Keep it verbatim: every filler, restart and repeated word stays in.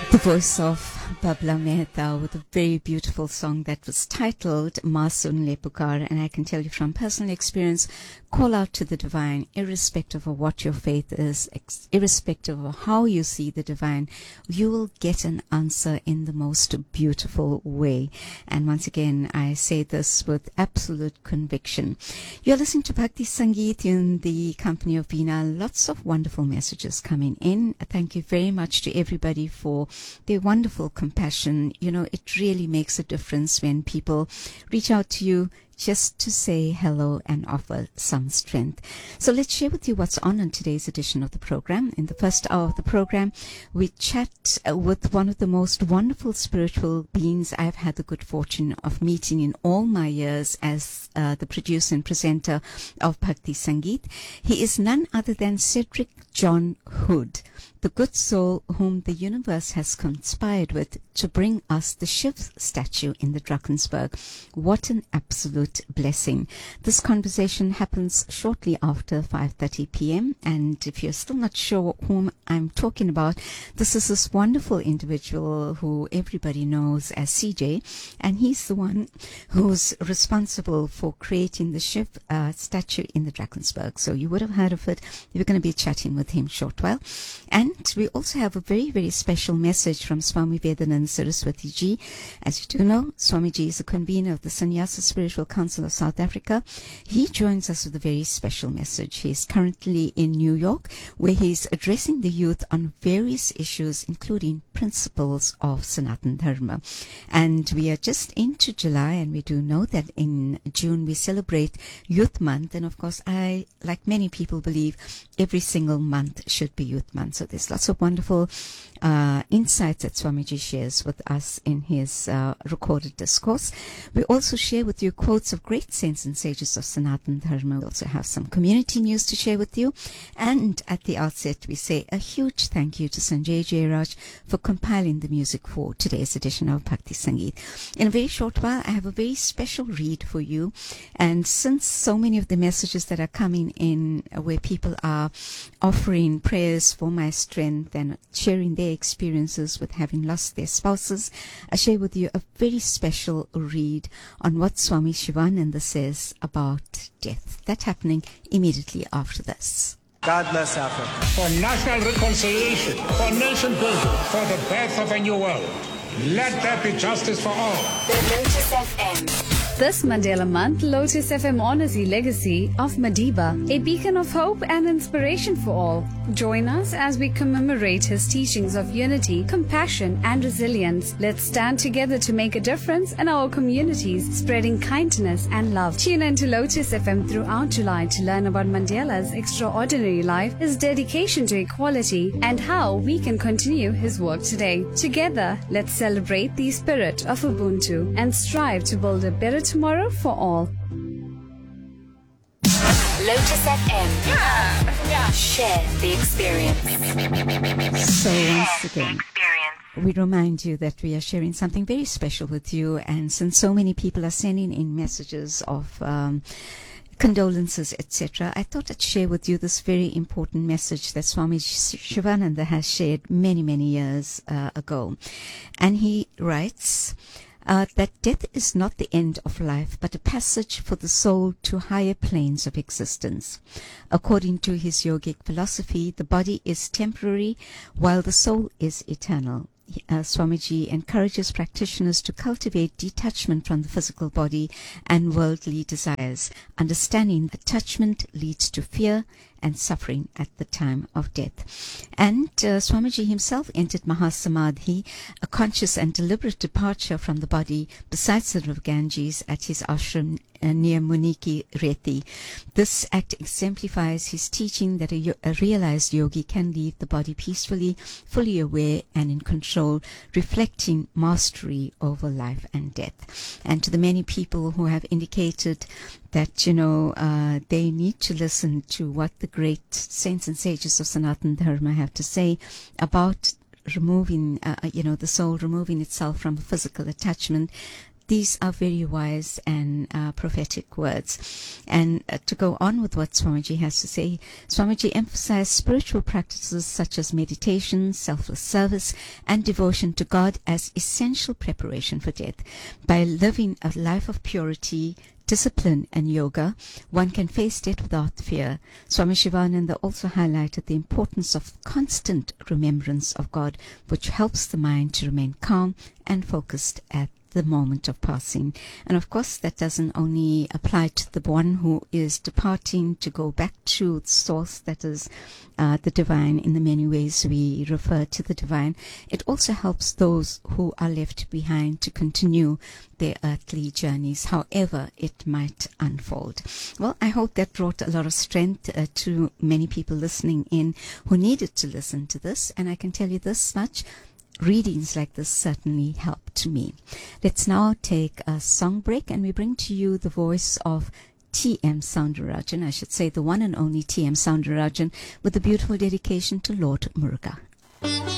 The voice of Babla Mehta with a very beautiful song that was titled Masun Le Pukar. And I can tell you from personal experience, call out to the divine, irrespective of what your faith is, ex- irrespective of how you see the divine, you will get an answer in the most beautiful way. And once again, I say this with absolute conviction. You're listening to Bhakti Sangeet in the company of Veena. Lots of wonderful messages coming in. Thank you very much to everybody for their wonderful compassion. You know, it really makes a difference when people reach out to you just to say hello and offer some strength. So let's share with you what's on in today's edition of the program. In the first hour of the program, we chat uh, with one of the most wonderful spiritual beings I've had the good fortune of meeting in all my years as uh, the producer and presenter of Bhakti Sangeet. He is none other than Cedric John Hood, the good soul whom the universe has conspired with to bring us the Shiv statue in the Drakensberg. What an absolute blessing. This conversation happens shortly after five thirty p.m. and if you're still not sure whom I'm talking about, this is this wonderful individual who everybody knows as C J, and he's the one who's responsible for creating the Shiv uh, statue in the Drakensberg. So you would have heard of it. We're going to be chatting with him short while. And we also have a very, very special message from Swami Vedanand Saraswati Ji. As you do know, Swami Ji is the convener of the Sannyasa Spiritual Council of South Africa. He joins us with a very special message. He is currently in New York, where he is addressing the youth on various issues, including principles of Sanatan Dharma. And we are just into July, and we do know that in June we celebrate Youth Month. And of course, I, like many people, believe every single month should be Youth Month. So there's lots of wonderful uh, insights that Swamiji shares with us in his uh, recorded discourse. We also share with you quotes of great saints and sages of Sanatan Dharma. We also have some community news to share with you. And at the outset, we say a huge thank you to Sanjay Jairaj for compiling the music for today's edition of Bhakti Sangeet. In a very short while, I have a very special read for you. And since so many of the messages that are coming in uh, where people are offering prayers for my strength and sharing their experiences with having lost their spouses, I share with you a very special read on what Swami Shivananda says about death. That's happening immediately after this. God bless Africa. For national reconciliation, for nation building, for the birth of a new world. Let there be justice for all. The Lotus F M. This Mandela Month, Lotus F M honors the legacy of Madiba, a beacon of hope and inspiration for all. Join us as we commemorate his teachings of unity, compassion, and resilience. Let's stand together to make a difference in our communities, spreading kindness and love. Tune in to Lotus F M throughout July to learn about Mandela's extraordinary life, his dedication to equality, and how we can continue his work today. Together, let's celebrate the spirit of Ubuntu and strive to build a better tomorrow for all. Lotus F M. Yeah. Yeah. Share the experience. So once again, we remind you that we are sharing something very special with you. And since so many people are sending in messages of um, condolences, et cetera, I thought I'd share with you this very important message that Swami Shivananda has shared many, many years uh, ago. And he writes uh, that death is not the end of life, but a passage for the soul to higher planes of existence. According to his yogic philosophy, the body is temporary while the soul is eternal. Uh, Swamiji encourages practitioners to cultivate detachment from the physical body and worldly desires, understanding attachment leads to fear and suffering at the time of death. And uh, Swamiji himself entered Mahasamadhi, a conscious and deliberate departure from the body besides the river Ganges at his ashram uh, near Muniki Reti. This act exemplifies his teaching that a, a realized yogi can leave the body peacefully, fully aware and in control, reflecting mastery over life and death. And to the many people who have indicated that, you know, uh, they need to listen to what the great saints and sages of Sanatan Dharma have to say about removing, uh, you know, the soul removing itself from physical attachment. these are very wise and uh, prophetic words. And uh, to go on with what Swamiji has to say, Swamiji emphasized spiritual practices such as meditation, selfless service, and devotion to God as essential preparation for death. By living a life of purity, discipline, and yoga, one can face death without fear. Swami Shivananda also highlighted the importance of constant remembrance of God, which helps the mind to remain calm and focused at the moment of passing. And of course, that doesn't only apply to the one who is departing to go back to the source, that is uh, the divine. In the many ways we refer to the divine, it also helps those who are left behind to continue their earthly journeys, however it might unfold. Well, I hope that brought a lot of strength uh, to many people listening in who needed to listen to this. And I can tell you this much: readings like this certainly help to me. Let's now take a song break, and we bring to you the voice of T M Soundarajan, I should say the one and only T M Soundarajan, with a beautiful dedication to Lord Muruga.